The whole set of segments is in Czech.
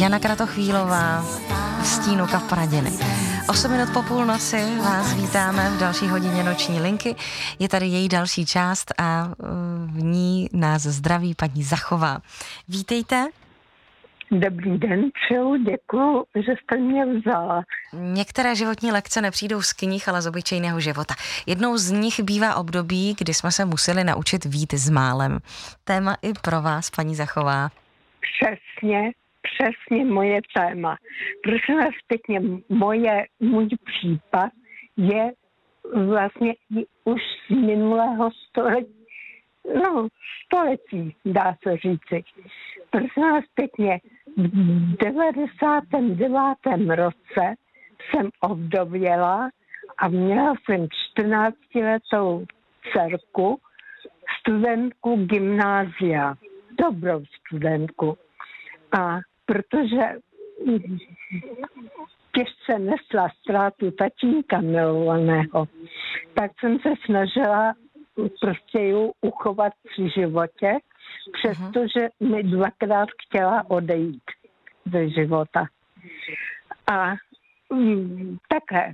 Jana Kratochvílová v stínu Kapradiny. 8 minut po půlnoci vás vítáme v další hodině Noční linky. Je tady její další část a v ní nás zdraví paní Zachová. Vítejte. Dobrý den, přeju, děkuju, že jste mě vzala. Některé životní lekce nepřijdou z knih, ale z obyčejného života. Jednou z nich bývá období, kdy jsme se museli naučit vít s málem. Téma i pro vás, paní Zachová. Přesně moje téma. Prosím vás pěkně, můj případ je vlastně už z minulého století, dá se říci. Prosím vás pěkně, v 99. roce jsem ovdověla a měla jsem 14letou dcerku, studentku gymnázia, dobrou studentku. A protože těžce nesla ztrátu tatínka milovaného, tak jsem se snažila prostě ji uchovat při životě, přestože mi 2krát chtěla odejít ze života. A takhle,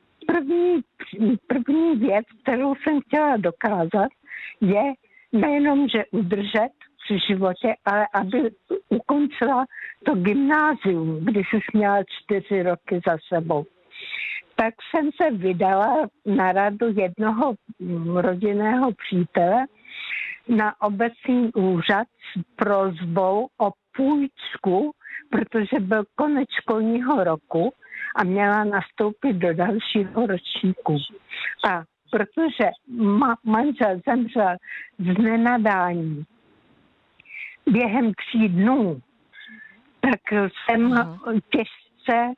první věc, kterou jsem chtěla dokázat, je nejenom, že udržet při životě, ale aby ukončila to gymnázium, když už měla 4 roky za sebou. Tak jsem se vydala na radu jednoho rodinného přítele na obecní úřad s prosbou o půjčku, protože byl konec školního roku a měla nastoupit do dalšího ročníku. A protože manžel zemřel z nenadání během 3 dnů, tak jsem těžce,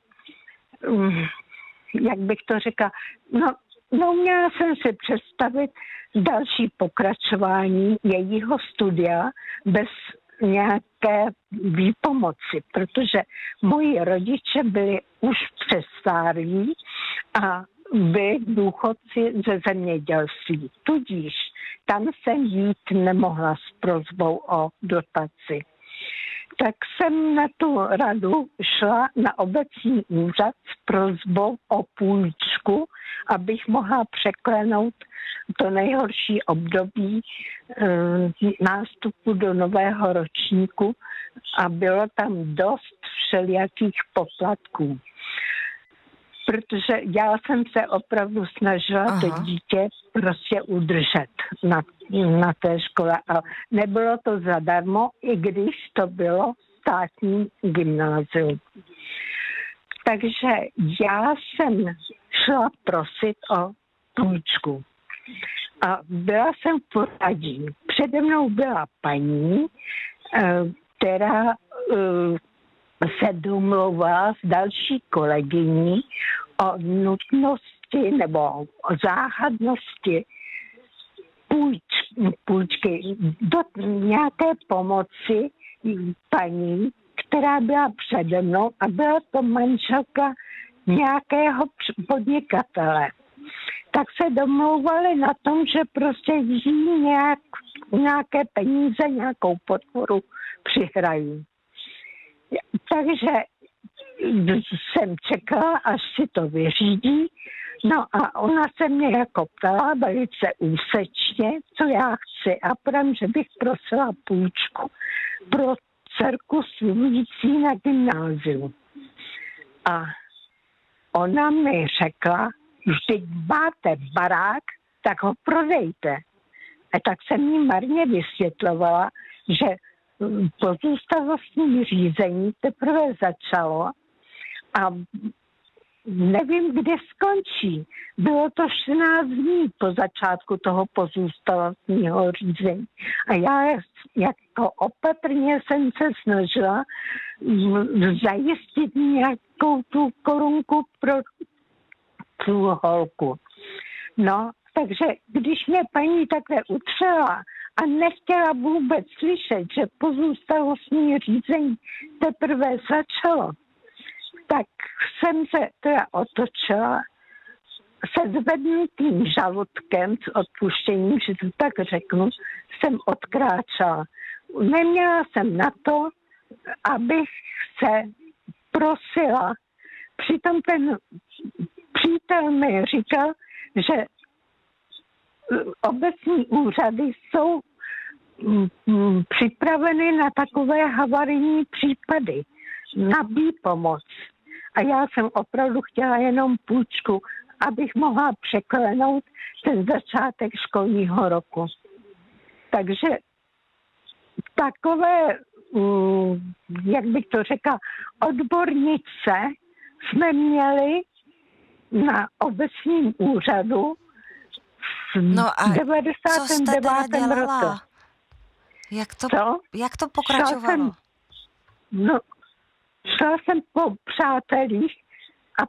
jak bych to řekla, neuměla jsem si představit další pokračování jejího studia bez nějaké výpomoci, protože moji rodiče byli už přestárlí a byli důchodci ze zemědělství. Tudíž tam jsem jít nemohla s prosbou o dotaci. Tak jsem na tu radu šla na obecní úřad s prosbou o půjčku, abych mohla překlenout to nejhorší období nástupu do nového ročníku a bylo tam dost všelijakých poplatků. Protože já jsem se opravdu snažila to dítě prostě udržet na té škole. A nebylo to zadarmo, i když to bylo státní gymnázium. Takže já jsem šla prosit o půjčku. A byla jsem v poradí. Přede mnou byla paní, která se domlouvala s další kolegyní o nutnosti nebo o záhadnosti půjčky do nějaké pomoci paní, která byla přede mnou a byla to manželka nějakého podnikatele. Tak se domlouvali na tom, že prostě jí nějaké peníze, nějakou podporu přihrají. Takže jsem čekala, až si to vyřídí. No a ona se mě jako ptala velice úsečně, co já chci. A pravím, že bych prosila půjčku pro dcerku studující na gymnáziu. A ona mi řekla, vždyť máte barák, tak ho prodejte. A tak jsem jí marně vysvětlovala, že pozůstalostní řízení teprve začalo a nevím, kde skončí. Bylo to 14 dní po začátku toho pozůstalostního řízení. A já jako opatrně jsem se snažila zajistit nějakou tu korunku pro tu holku. No, takže když mě paní takhle utřela a nechtěla vůbec slyšet, že pozůstalostní řízení teprve začalo, tak jsem se teda otočila se zvednutým žaludkem, s odpuštěním, že to tak řeknu, jsem odkráčela. Neměla jsem na to, abych se prosila. Přitom ten přítel mi říkal, že obecní úřady jsou připraveny na takové havarijní případy, na výpomoc. A já jsem opravdu chtěla jenom půjčku, abych mohla překlenout ten začátek školního roku. Takže takové, jak bych to řekla, odbornice jsme měli na obecním úřadu v 99. roce. Jak to pokračovalo? Šla jsem po přátelích a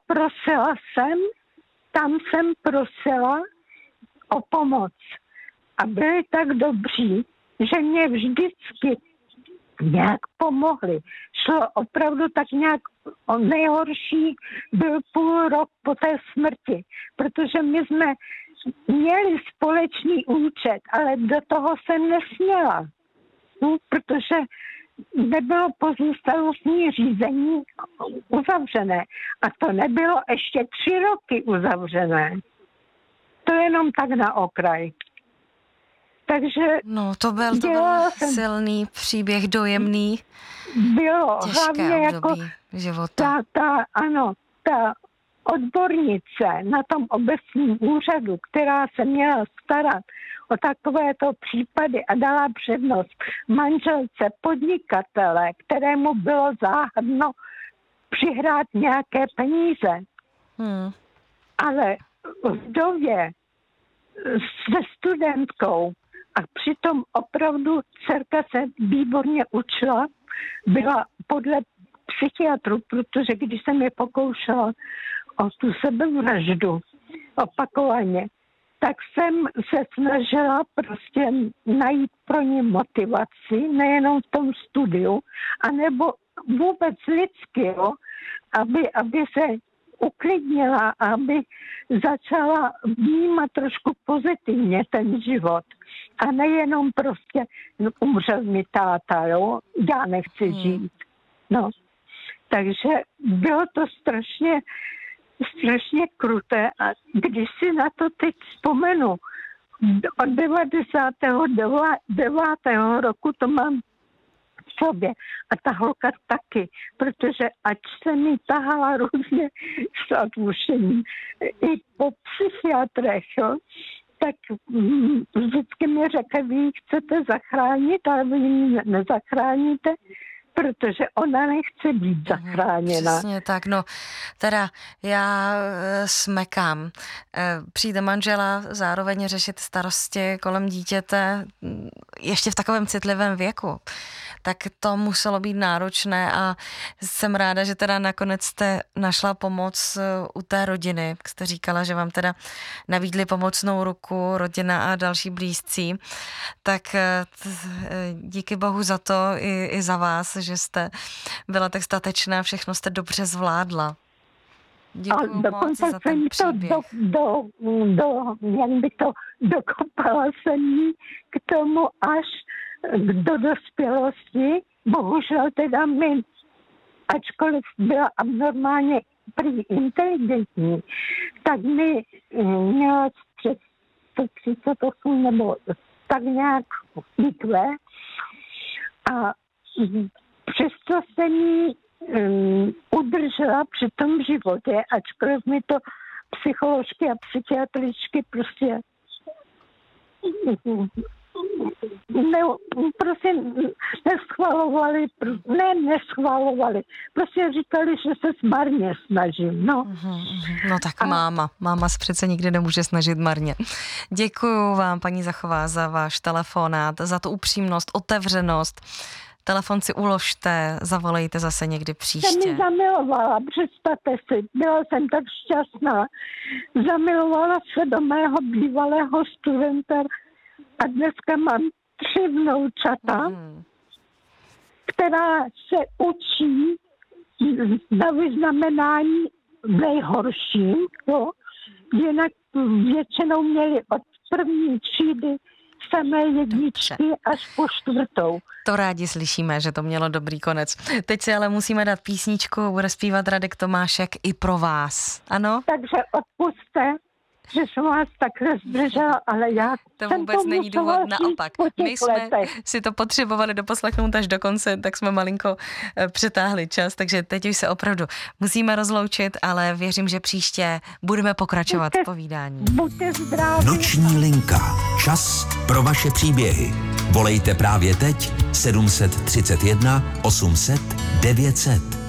tam jsem prosila o pomoc. A byli tak dobří, že mě vždycky nějak pomohli. Šlo opravdu tak nějak, nejhorší byl půl rok po té smrti, protože my jsme měli společný účet, ale do toho jsem nesměla, protože nebylo pozůstalostní řízení uzavřené. A to nebylo ještě 3 roky uzavřené. To jenom tak na okraj. Takže to byl silný příběh, dojemný. Bylo těžké hlavně období jako života. Ta odbornice na tom obecním úřadu, která se měla starat o takovéto případy a dala přednost manželce podnikatele, kterému bylo záhadno přihrát nějaké peníze. Ale vdově se studentkou a přitom opravdu dcerka se výborně učila, byla podle psychiatru, protože když jsem je pokoušela o tu sebevraždu opakovaně, tak jsem se snažila prostě najít pro ně motivaci, nejenom v tom studiu, anebo vůbec lidsky, aby se uklidnila, aby začala vnímat trošku pozitivně ten život. A nejenom prostě umřel mi táta, jo, já nechci žít. Takže bylo to strašně kruté a když si na to teď vzpomenu, od 99. roku to mám v sobě a ta holka taky, protože ať se mi tahala různě s odlušením i po psychiatrech, jo, tak vždycky mi řekla, vy ji chcete zachránit, ale vy ji nezachráníte, protože ona nechce být zachráněna. Přesně tak, teda já smekám. Přijde manžela zároveň řešit starosti kolem dítěte ještě v takovém citlivém věku. Tak to muselo být náročné a jsem ráda, že teda nakonec jste našla pomoc u té rodiny. Jak jste říkala, že vám teda nabídli pomocnou ruku, rodina a další blízcí. Tak díky Bohu za to i za vás, že jste byla tak statečná, všechno jste dobře zvládla. Děkuju moc za ten příběh. Jak by to dokopala jsem jí k tomu až do dospělosti. Bohužel teda mi, ačkoliv byla abnormálně prý inteligentní, tak mi měla přes 138 nebo tak nějak IQ a přesto jsem ji udržela při tom životě, ačkoliv mi to psycholožky a psychiatričky prostě neschvalovali. Prostě říkali, že se marně snažím. No tak máma se přece nikdy nemůže snažit marně. Děkuju vám, paní Zachová, za váš telefonát, za tu upřímnost, otevřenost. Telefon si uložte, zavolejte zase někdy příště. Jsem mi zamilovala, představte si, byla jsem tak šťastná. Zamilovala se do mého bývalého studenta a dneska mám 3 vnoučata, která se učí na vyznamenání nejhorším, jo. Jinak většinou měli od první třídy samé jedničky až po 4. To rádi slyšíme, že to mělo dobrý konec. Teď si ale musíme dát písničku, bude zpívat Radek Tomášek i pro vás. Ano? Takže odpusťte, že jsem vás takhle zdržela, ale já to vůbec není důvod, naopak. My jsme si to potřebovali doposlechnout až do konce, tak jsme malinko přetáhli čas, takže teď už se opravdu musíme rozloučit, ale věřím, že příště budeme pokračovat v povídání. Buďte zdraví. Noční linka. Čas pro vaše příběhy. Volejte právě teď 731 800 900.